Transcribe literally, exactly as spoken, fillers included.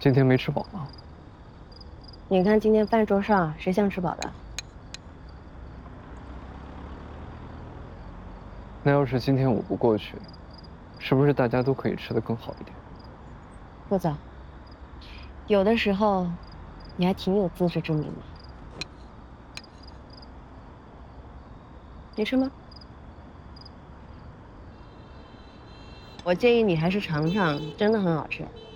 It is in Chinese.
今天没吃饱吗？ 你看今天饭桌上谁像吃饱的？ 那要是今天我不过去，是不是大家都可以吃得更好一点？ 顾总，有的时候你还挺有自知之明的。你吃吗？我建议你还是尝尝，真的很好吃。